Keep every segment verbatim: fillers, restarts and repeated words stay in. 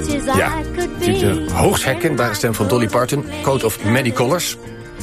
Ja, de hoogst herkenbare stem van Dolly Parton. Coat of Many Colors.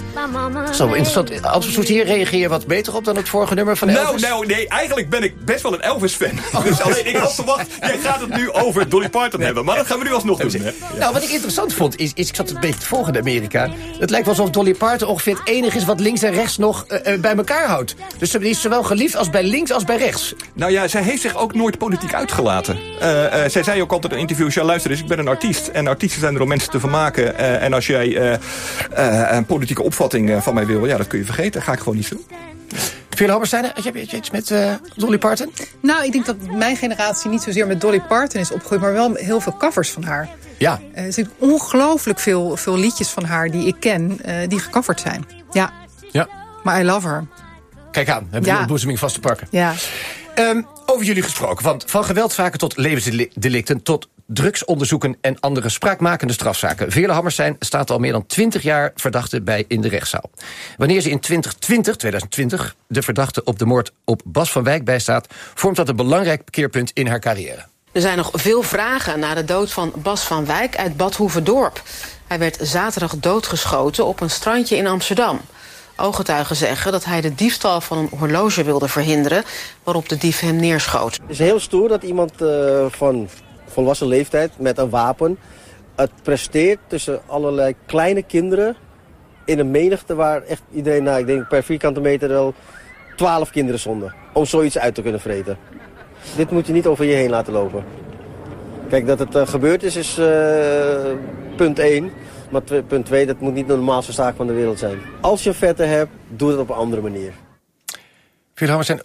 Zo, interessant. Als hier reageer je wat beter op dan het vorige nummer van Elvis? Nou, nou, nee, eigenlijk ben ik best wel een Elvis-fan. Oh. Dus alleen ik had verwacht, jij gaat het nu over Dolly Parton nee. hebben. Maar dat gaan we nu alsnog doen. Hè? Ja. Nou, wat ik interessant vond, is, is ik zat een beetje te volgen in Amerika. Het lijkt wel alsof Dolly Parton ongeveer het enige is wat links en rechts nog uh, uh, bij elkaar houdt. Dus die is zowel geliefd als bij links als bij rechts. Nou ja, zij heeft zich ook nooit politiek uitgelaten. Uh, uh, zij zei ook altijd in interviews, ja luister eens, ik ben een artiest. En artiesten zijn er om mensen te vermaken. Uh, en als jij uh, uh, een politieke opvatting uh, van mij wil, ja, dat kun je vergeten. Dat ga ik gewoon niet doen. Veerle Halberstein, heb je iets met uh, Dolly Parton? Nou, ik denk dat mijn generatie niet zozeer met Dolly Parton is opgegroeid, maar wel heel veel covers van haar. Ja. Uh, er zijn ongelooflijk veel, veel liedjes van haar die ik ken, uh, die gecoverd zijn. Ja. Ja. Maar I love her. Kijk aan, hebben we ja. de boezeming vast te pakken. Ja. Um, over jullie gesproken, want van geweldszaken tot levensdelicten, tot drugsonderzoeken en andere spraakmakende strafzaken. Veerle Hammerstein staat al meer dan twintig jaar verdachte bij in de rechtszaal. Wanneer ze in twintig twintig de verdachte op de moord op Bas van Wijk bijstaat, vormt dat een belangrijk keerpunt in haar carrière. Er zijn nog veel vragen na de dood van Bas van Wijk uit Bad Hoeverdorp. Hij werd zaterdag doodgeschoten op een strandje in Amsterdam. Ooggetuigen zeggen dat hij de diefstal van een horloge wilde verhinderen, waarop de dief hem neerschoot. Het is heel stoer dat iemand uh, van volwassen leeftijd met een wapen het presteert tussen allerlei kleine kinderen in een menigte waar echt iedereen, nou, ik denk per vierkante meter wel twaalf kinderen stonden om zoiets uit te kunnen vreten. Dit moet je niet over je heen laten lopen. Kijk, dat het uh, gebeurd is, is uh, punt één. Maar punt twee, dat moet niet de normaalste zaak van de wereld zijn. Als je een vette hebt, doe het op een andere manier. Veerle Hammerstein,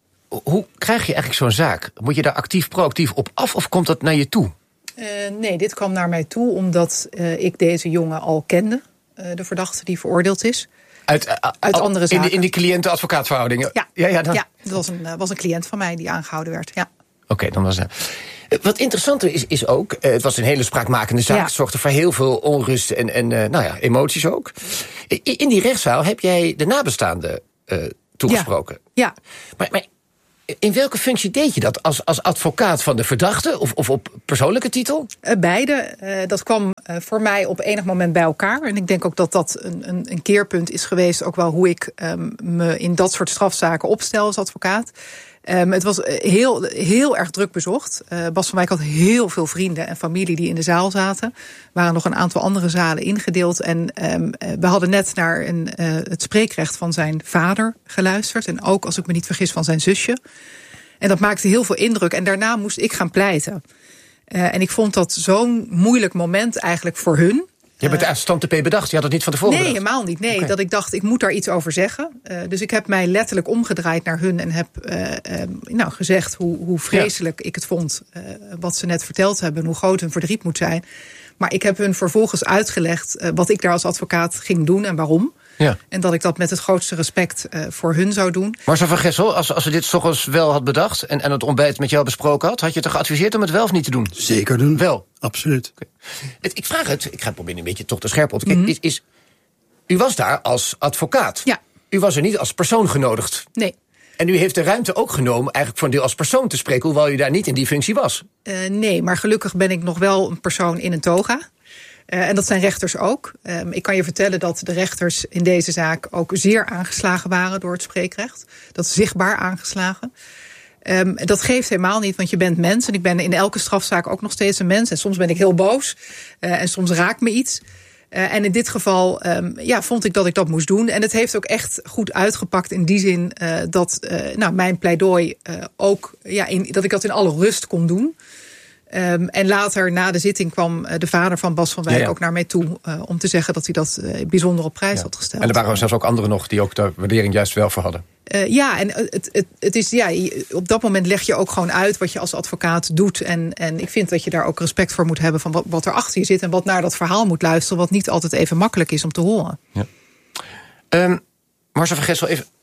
hoe krijg je eigenlijk zo'n zaak? Moet je daar actief, proactief op af of komt dat naar je toe? Uh, nee, dit kwam naar mij toe omdat uh, ik deze jongen al kende. Uh, de verdachte die veroordeeld is. Uit, uh, Uit al, andere zaken. In de, in de cliënten-advocaatverhoudingen? Ja, ja, ja, dan... ja dat was een, uh, was een cliënt van mij die aangehouden werd, ja. Oké, okay, dan was het. Wat interessanter is, is ook, uh, het was een hele spraakmakende zaak. Ja. Het zorgde voor heel veel onrust en, en uh, nou ja, emoties ook. In, in die rechtszaal heb jij de nabestaanden uh, toegesproken. Ja. ja. Maar, maar in welke functie deed je dat? Als, als advocaat van de verdachte of, of op persoonlijke titel? Uh, beide. Uh, dat kwam uh, voor mij op enig moment bij elkaar. En ik denk ook dat dat een, een, een keerpunt is geweest. Ook wel hoe ik um, me in dat soort strafzaken opstel als advocaat. Um, het was heel, heel erg druk bezocht. Uh, Bas van Wijk had heel veel vrienden en familie die in de zaal zaten. Er waren nog een aantal andere zalen ingedeeld. En um, we hadden net naar een, uh, het spreekrecht van zijn vader geluisterd. En ook, als ik me niet vergis, van zijn zusje. En dat maakte heel veel indruk. En daarna moest ik gaan pleiten. Uh, en ik vond dat zo'n moeilijk moment eigenlijk voor hun. Je hebt het uit stand T P bedacht, je had het niet van tevoren Nee, bedacht. helemaal niet. Nee, okay. Dat ik dacht, ik moet daar iets over zeggen. Uh, dus ik heb mij letterlijk omgedraaid naar hun en heb uh, uh, nou, gezegd hoe, hoe vreselijk ja. ik het vond. Uh, wat ze net verteld hebben, hoe groot hun verdriet moet zijn. Maar ik heb hun vervolgens uitgelegd uh, wat ik daar als advocaat ging doen en waarom. Ja. En dat ik dat met het grootste respect uh, voor hun zou doen. Marcel van Gessel, als, als ze dit 's ochtends wel had bedacht en, en het ontbijt met jou besproken had, had je het geadviseerd om het wel of niet te doen? Zeker doen. Wel? Absoluut. Okay. Het, ik vraag het, ik ga proberen een beetje toch te scherp op te kijken. Mm-hmm. Is, is, u was daar als advocaat. Ja. U was er niet als persoon genodigd. Nee. En u heeft de ruimte ook genomen eigenlijk voor een deel als persoon te spreken, hoewel u daar niet in die functie was. Uh, nee, maar gelukkig ben ik nog wel een persoon in een toga. Uh, en dat zijn rechters ook. Um, ik kan je vertellen dat de rechters in deze zaak ook zeer aangeslagen waren door het spreekrecht. Dat is zichtbaar aangeslagen. Um, dat geeft helemaal niet, want je bent mens. En ik ben in elke strafzaak ook nog steeds een mens. En soms ben ik heel boos. Uh, en soms raakt me iets. Uh, en in dit geval um, ja, vond ik dat ik dat moest doen. En het heeft ook echt goed uitgepakt in die zin uh, dat uh, nou, mijn pleidooi uh, ook, ja, in, dat ik dat in alle rust kon doen. Um, en later, na de zitting, kwam uh, de vader van Bas van Wijk ja, ja. ook naar mij toe uh, om te zeggen dat hij dat uh, bijzonder op prijs ja. had gesteld. En er waren zelfs ook anderen nog die ook de waardering juist wel voor hadden. Uh, ja, en het, het, het is, ja, op dat moment leg je ook gewoon uit wat je als advocaat doet. En, en ik vind dat je daar ook respect voor moet hebben van wat, wat er achter je zit en wat naar dat verhaal moet luisteren, wat niet altijd even makkelijk is om te horen. Ja. Um, Marcel van Gessel, even.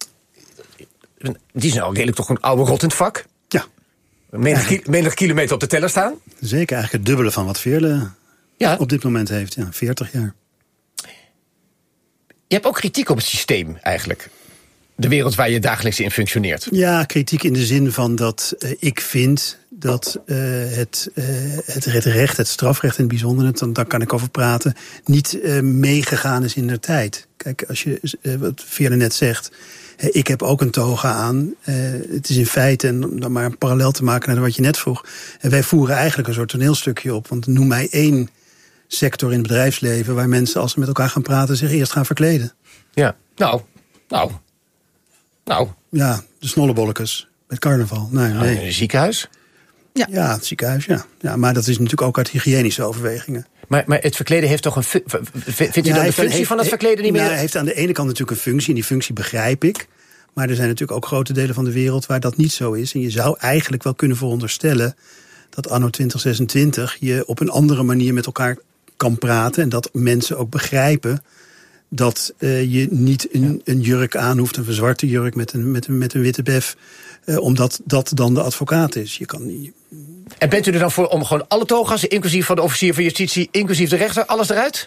Die is nou redelijk toch een oude rot in het vak. Ja. Menig, ki- menig kilometer op de teller staan. Zeker, eigenlijk het dubbele van wat Veerle ja. op dit moment heeft. Ja, veertig jaar. Je hebt ook kritiek op het systeem eigenlijk. de wereld waar je dagelijks in functioneert. Ja, kritiek in de zin van dat uh, ik vind dat uh, het, uh, het, het recht, het strafrecht in het bijzonder, dan, daar kan ik over praten, niet uh, meegegaan is in de tijd. Kijk, als je, uh, wat Veerle net zegt, uh, ik heb ook een toga aan. Uh, het is in feite, en dan maar een parallel te maken naar wat je net vroeg, uh, wij voeren eigenlijk een soort toneelstukje op. Want noem mij één sector in het bedrijfsleven waar mensen, als ze met elkaar gaan praten, zich eerst gaan verkleden. Ja, nou, nou, nou. Ja, de snollebolletjes met carnaval. Nee, nou, nee. In een ziekenhuis? Ja. ja, het ziekenhuis, ja. ja. Maar dat is natuurlijk ook uit hygiënische overwegingen. Maar, maar het verkleden heeft toch een... Fu- vindt u ja, dan de functie heeft, van het verkleden niet meer? Nou, hij heeft aan de ene kant natuurlijk een functie, en die functie begrijp ik. Maar er zijn natuurlijk ook grote delen van de wereld waar dat niet zo is. En je zou eigenlijk wel kunnen veronderstellen dat anno twintig zesentwintig je op een andere manier met elkaar kan praten. En dat mensen ook begrijpen dat uh, je niet een, een jurk aan hoeft, een verzwarte jurk met een, met een, met een witte bef, uh, omdat dat dan de advocaat is. Je kan niet. En bent u er dan voor om gewoon alle toga's, inclusief van de officier van justitie, inclusief de rechter, alles eruit?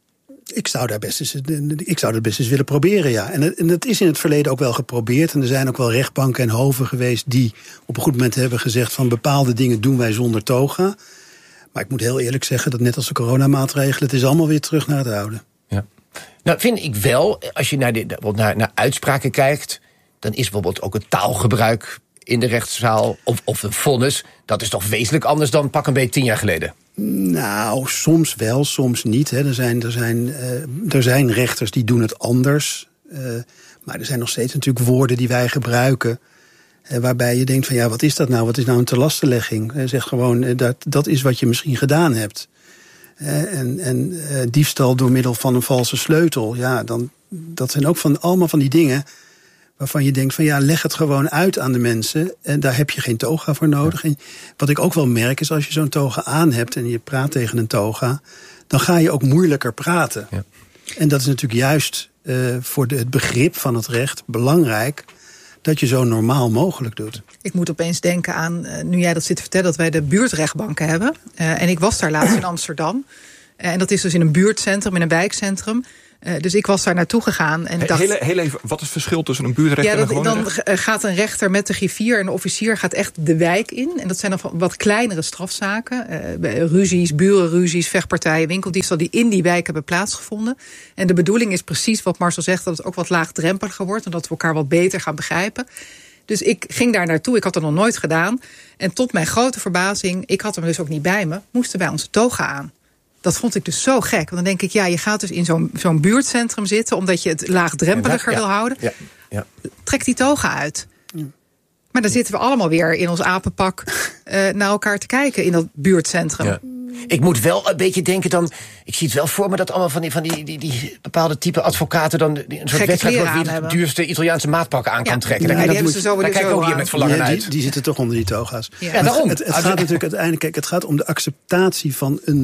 Ik zou daar best eens, ik zou dat best eens willen proberen, ja. En, en dat is in het verleden ook wel geprobeerd. En er zijn ook wel rechtbanken en hoven geweest die op een goed moment hebben gezegd van bepaalde dingen doen wij zonder toga. Maar ik moet heel eerlijk zeggen dat net als de coronamaatregelen, het is allemaal weer terug naar het oude. Ja. Nou, vind ik wel, als je naar, de, naar, naar uitspraken kijkt, dan is bijvoorbeeld ook het taalgebruik in de rechtszaal of, of een vonnis, dat is toch wezenlijk anders dan pak een beetje tien jaar geleden? Nou, soms wel, soms niet. Hè. Er, zijn, er, zijn, uh, er zijn rechters die doen het anders. Uh, maar er zijn nog steeds natuurlijk woorden die wij gebruiken, uh, waarbij je denkt van ja, wat is dat nou? Wat is nou een telastenlegging? Uh, zeg gewoon, uh, dat, dat is wat je misschien gedaan hebt. Uh, en en uh, diefstal door middel van een valse sleutel. Ja, dan, dat zijn ook van, allemaal van die dingen waarvan je denkt van ja, leg het gewoon uit aan de mensen. En daar heb je geen toga voor nodig. Ja. En wat ik ook wel merk is als je zo'n toga aan hebt en je praat tegen een toga, dan ga je ook moeilijker praten. Ja. En dat is natuurlijk juist uh, voor de, het begrip van het recht belangrijk dat je zo normaal mogelijk doet. Ik moet opeens denken aan, uh, nu jij dat zit te vertellen, dat wij de buurtrechtbanken hebben. Uh, en ik was daar laatst in Amsterdam. Uh, en dat is dus in een buurtcentrum, in een wijkcentrum. Uh, dus ik was daar naartoe gegaan. En dacht, heel, heel even, wat is het verschil tussen een buurtrechter ja, dat, en een gewone rechter? Dan gaat een rechter met de griffier en de officier gaat echt de wijk in. En dat zijn dan wat kleinere strafzaken. Uh, ruzies, burenruzies, vechtpartijen, winkeldiefstal die in die wijk hebben plaatsgevonden. En de bedoeling is precies wat Marcel zegt, dat het ook wat laagdrempeliger wordt en dat we elkaar wat beter gaan begrijpen. Dus ik ging daar naartoe, ik had dat nog nooit gedaan. En tot mijn grote verbazing, ik had hem dus ook niet bij me, moesten wij onze toga aan. Dat vond ik dus zo gek. Want dan denk ik, ja, je gaat dus in zo'n zo'n buurtcentrum zitten omdat je het laagdrempeliger ja, ja, wil houden. Ja, ja. Trek die toga uit. Ja. Maar dan zitten we allemaal weer in ons apenpak uh, naar elkaar te kijken in dat buurtcentrum. Ja. Ik moet wel een beetje denken dan, ik zie het wel voor me dat allemaal van die, van die, die, die bepaalde type advocaten dan een soort Gekke wedstrijd wordt wie het duurste Italiaanse maatpak aan ja. kan trekken. Ja, daar ja, kijk, daar kijk ik ook hier met verlangen ja, uit. Die, die zitten toch onder die toga's. Ja, ja daarom. Het, het, het gaat natuurlijk uiteindelijk, kijk, het gaat om de acceptatie van een